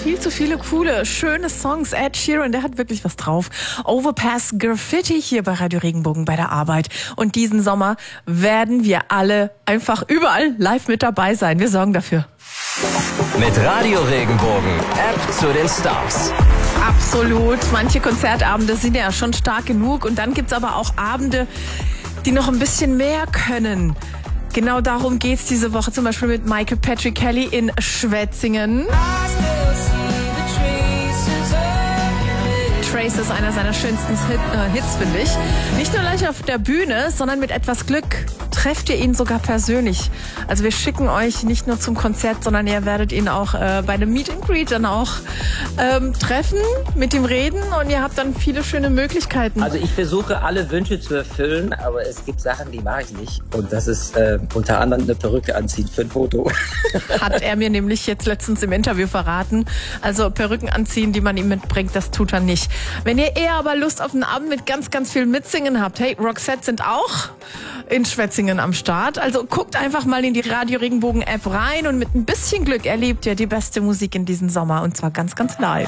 viel zu viele coole, schöne Songs. Ed Sheeran, der hat wirklich was drauf. Overpass Graffiti hier bei Radio Regenbogen bei der Arbeit. Und diesen Sommer werden wir alle einfach überall live mit dabei sein. Wir sorgen dafür. Mit Radio Regenbogen, App zu den Stars. Absolut. Manche Konzertabende sind ja schon stark genug. Und dann gibt's aber auch Abende, die noch ein bisschen mehr können. Genau darum geht's diese Woche, zum Beispiel mit Michael Patrick Kelly in Schwetzingen. Trace ist einer seiner schönsten Hits, finde ich. Nicht nur live auf der Bühne, sondern mit etwas Glück trefft ihr ihn sogar persönlich. Also wir schicken euch nicht nur zum Konzert, sondern ihr werdet ihn auch bei einem Meet and Greet dann auch treffen, mit ihm reden und ihr habt dann viele schöne Möglichkeiten. Also ich versuche alle Wünsche zu erfüllen, aber es gibt Sachen, die mache ich nicht. Und das ist unter anderem eine Perücke anziehen für ein Foto. Hat er mir nämlich jetzt letztens im Interview verraten. Also Perücken anziehen, die man ihm mitbringt, das tut er nicht. Wenn ihr eher aber Lust auf einen Abend mit ganz, ganz viel Mitsingen habt, hey, Roxette sind auch in Schwetzingen am Start. Also guckt einfach mal in die Radio Regenbogen App rein und mit ein bisschen Glück erlebt ihr die beste Musik in diesem Sommer und zwar ganz, ganz live.